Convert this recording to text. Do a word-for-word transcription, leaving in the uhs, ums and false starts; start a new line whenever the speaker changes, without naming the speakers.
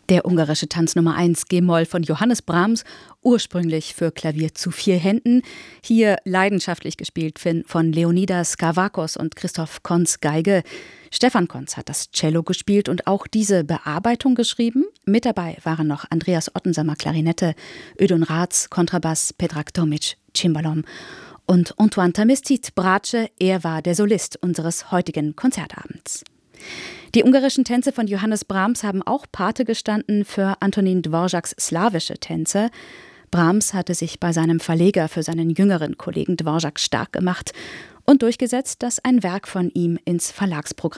Der ungarische Tanz Nummer eins G-Moll von Johannes Brahms, ursprünglich für Klavier zu vier Händen, hier leidenschaftlich gespielt von Leonidas Kavakos und Christoph Konz Geige. Stefan Konz hat das Cello gespielt und auch diese Bearbeitung geschrieben. Mit dabei waren noch Andreas Ottensamer Klarinette, Ödon Raths Kontrabass, Petrak Tomic Cimbalom und Antoine Tamistit Bratsche. Er war der Solist unseres heutigen Konzertabends. Die ungarischen Tänze von Johannes Brahms haben auch Pate gestanden für Antonin Dvořáks slawische Tänze. Brahms hatte sich bei seinem Verleger für seinen jüngeren Kollegen Dvořák stark gemacht und durchgesetzt, dass ein Werk von ihm ins Verlagsprogramm